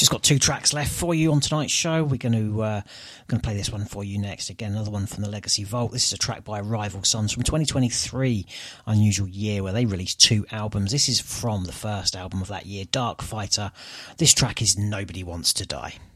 Just got 2 tracks left for you on tonight's show. We're going to play this one for you next. Again, another one from the Legacy Vault. This is a track by Rival Sons from 2023, unusual year where they released 2 albums. This is from the first album of that year, Dark Fighter. This track is Nobody Wants to Die.